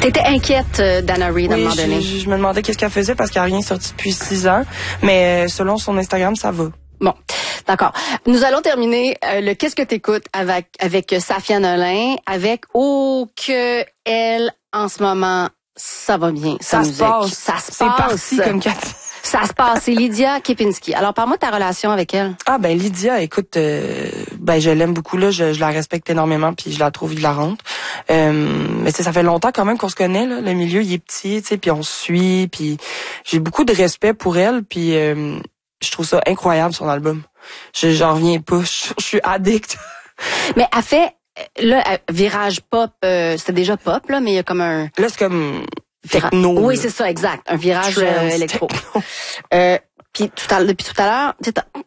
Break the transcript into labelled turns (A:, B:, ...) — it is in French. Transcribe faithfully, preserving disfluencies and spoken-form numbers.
A: T'étais inquiète euh, d'Anna Reid à un
B: Oui,
A: moment donné.
B: je, je me demandais qu'est-ce qu'elle faisait parce qu'elle n'a rien sorti depuis six ans. Mais selon son Instagram, ça va.
A: Bon, d'accord. Nous allons terminer euh, le Qu'est-ce que t'écoutes avec avec Safia Nolin, avec Oh que elle en ce moment ça va bien.
B: Ça se passe.
A: Ça se passe.
B: C'est parti comme Cathy.
A: Ça se passe. C'est Lydia Kepinski. Alors parle-moi de ta relation avec elle.
B: Ah ben Lydia, écoute, euh, ben je l'aime beaucoup là, je, je la respecte énormément puis je la trouve hilarante. Euh, mais ça fait longtemps quand même qu'on se connaît là, le milieu il est petit, tu sais, puis on se suit, puis j'ai beaucoup de respect pour elle, puis euh, je trouve ça incroyable son album. Je j'en reviens pas, je, je suis addict.
A: Mais elle fait là virage pop, euh, c'était déjà pop là, mais il y a comme un
B: là c'est comme techno.
A: Vira... Oui, c'est ça, exact, un virage euh, électro. Euh, puis tout à depuis tout à l'heure,